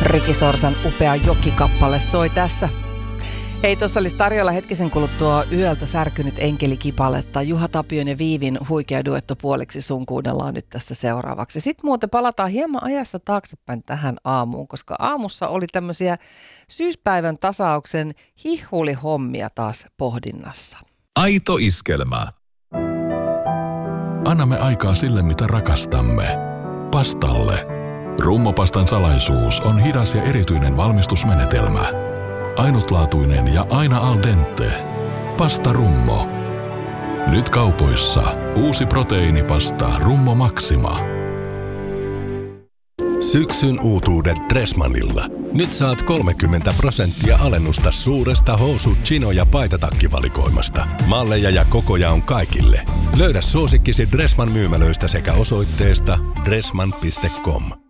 Riki Sorsan upea Jokikappale soi tässä. Hei, tuossa olisi tarjolla hetkisen kuluttua Yöltä särkynyt enkelikipaletta. Juha Tapion ja Viivin huikea duetto puoliksi sun kuunnellaan nyt tässä seuraavaksi. Sitten muuten palataan hieman ajassa taaksepäin tähän aamuun, koska aamussa oli tämmöisiä syyspäivän tasauksen hihulihommia taas pohdinnassa. Aito iskelmä. Annamme aikaa sille, mitä rakastamme. Pastalle. Rummopastan salaisuus on hidas ja erityinen valmistusmenetelmä. Ainutlaatuinen ja aina al dente. Pasta Rummo. Nyt kaupoissa uusi proteiinipasta Rummo Maxima. Syksyn uutuudet Dressmannilla. Nyt saat 30% alennusta suuresta housu-, chino- ja paitatakkivalikoimasta. Malleja ja kokoja on kaikille. Löydä suosikkisi Dressmann myymälöistä sekä osoitteesta dressmann.com.